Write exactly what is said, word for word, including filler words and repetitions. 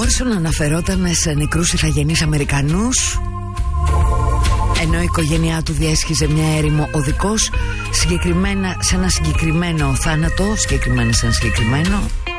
Κάρσον αναφερόταν σε νεκρούς ηθαγενείς Αμερικανούς, ενώ η οικογένειά του διέσχιζε μια έρημο οδικός, συγκεκριμένα σε ένα συγκεκριμένο θάνατο, συγκεκριμένα σε ένα συγκεκριμένο.